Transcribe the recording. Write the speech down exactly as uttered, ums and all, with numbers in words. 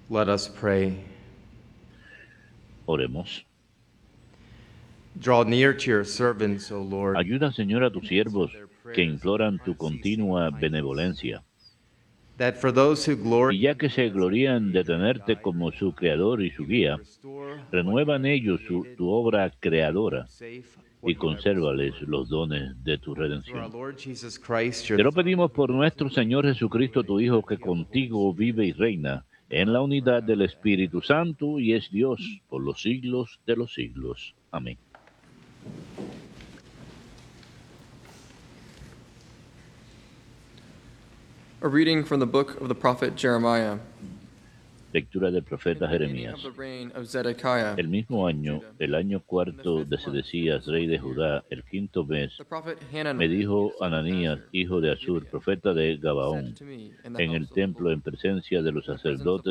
Let us pray. Oremos. Draw near to your servants, O Lord, Ayuda, Señor, a tus and answer siervos their que prayers imploran with tu unceasing continua kindness, benevolencia. that for those who glory Y ya in que thee se as their glorían de creator and tenerte guide, como su creador y su you may guía, restore what you renueva en have ellos su, created tu obra and keep creadora safe y what you have consérvales restored. los dones de tu Through our redención. Lord Jesus Christ, your Te lo Son, pedimos who por lives nuestro and reigns Señor with you Jesucristo, and tu Hijo, with que the Holy contigo vive y Spirit, reina en la God, unidad del forever and Espíritu ever. Santo y es Dios por los siglos de los siglos. Amén. A reading from the book of the prophet Jeremiah. Lectura del In profeta the beginning Jeremías. of the reign of Zedekiah, El mismo king of año, Judah, el año in the cuarto de fifth month, in the Sedecías, rey de fourth year, Judá, el quinto mes, the prophet me Hananiah, dijo son of Ananías, Azur, hijo de of Asur, Gibeah, profeta de said Gabaón, to me in the en el house of the templo Lord, en presencia de los in the presence of sacerdotes